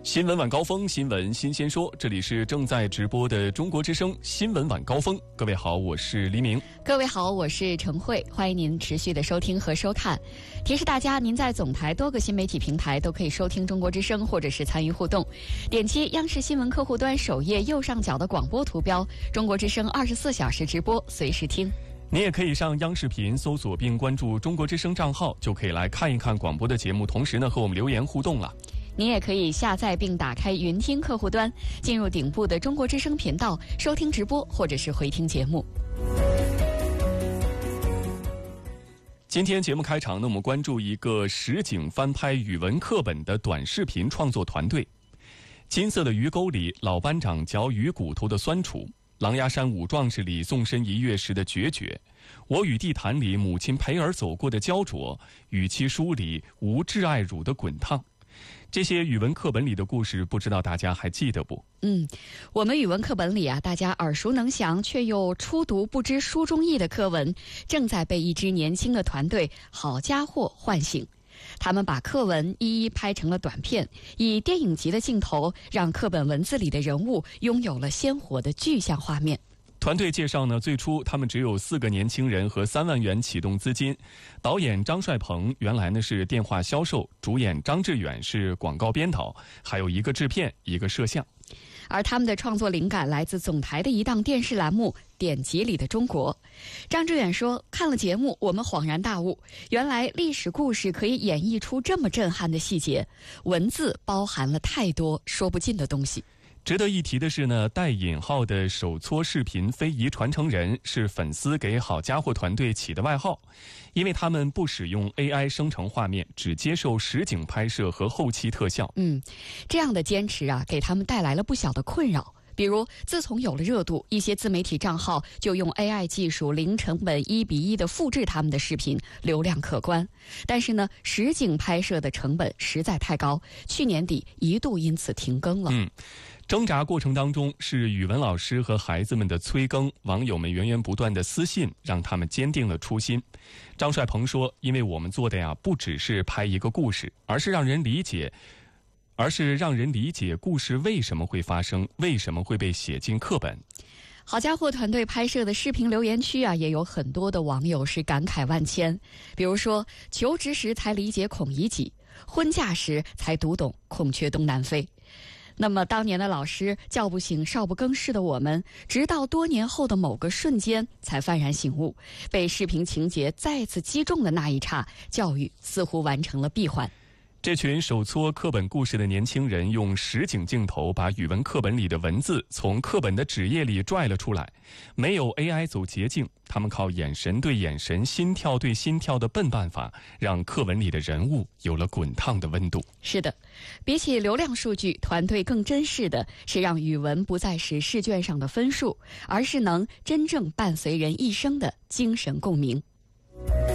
新闻晚高峰，新闻新鲜说，这里是正在直播的中国之声新闻晚高峰。各位好，我是黎明。 各位好，我是陈慧，欢迎您持续的收听和收看。提示大家，您在总台多个新媒体平台都可以收听中国之声，或者是参与互动。点击央视新闻客户端首页右上角的广播图标，中国之声24小时直播，随时听。 你也可以上央视频搜索并关注中国之声账号，就可以来看一看广播的节目，同时呢和我们留言互动了。 您也可以下载并打开云听客户端，进入顶部的中国之声频道收听直播或者是回听节目。 今天节目开场呢，我们关注一个实景翻拍语文课本的短视频创作团队。金色的鱼沟里，老班长嚼鱼骨头的酸楚；狼牙山五壮士里，纵身一跃时的决绝；我与地坛里，母亲陪儿走过的焦灼；与其书里，无挚爱乳的滚烫。这些语文课本里的故事，不知道大家还记得不？ 我们语文课本里啊，大家耳熟能详却又初读不知书中意的课文，正在被一支年轻的团队好家伙唤醒。他们把课文一一拍成了短片，以电影级的镜头，让课本文字里的人物拥有了鲜活的具象画面。 团队介绍呢，最初他们只有4个年轻人和3万元启动资金。导演张帅鹏原来呢是电话销售，主演张志远是广告编导，还有一个制片，一个摄像。 而他们的创作灵感来自总台的一档电视栏目《典籍里的中国》。张志远说，看了节目我们恍然大悟，原来历史故事可以演绎出这么震撼的细节，文字包含了太多说不尽的东西。 值得一提的是呢，带引号的手搓视频非遗传承人是粉丝给好家伙团队起的外号，因为他们不使用 AI 生成画面，只接受实景拍摄和后期特效。 这样的坚持啊，给他们带来了不小的困扰。比如，自从有了热度，一些自媒体账号就用 AI 技术零成本1:1的复制他们的视频，流量可观。但是呢，实景拍摄的成本实在太高，去年底一度因此停更了。 挣扎过程当中，是语文老师和孩子们的催更，网友们源源不断的私信，让他们坚定了初心。张帅鹏说，因为我们做的呀，不只是拍一个故事，而是让人理解故事为什么会发生，为什么会被写进课本。 好家伙团队拍摄的视频留言区啊，也有很多的网友是感慨万千。比如说，求职时才理解孔乙己，婚嫁时才读懂孔雀东南飞。那么当年的老师叫不醒少不更事的我们，直到多年后的某个瞬间才幡然醒悟，被视频情节再次击中的那一刹，教育似乎完成了闭环。 这群手搓课本故事的年轻人用实景镜头把语文课本里的文字从课本的纸页里拽了出来，没有 AI 走捷径，他们靠眼神对眼神，心跳对心跳的笨办法，让课文里的人物有了滚烫的温度。 是的，比起流量数据，团队更珍视的是让语文不再是试卷上的分数，而是能真正伴随人一生的精神共鸣。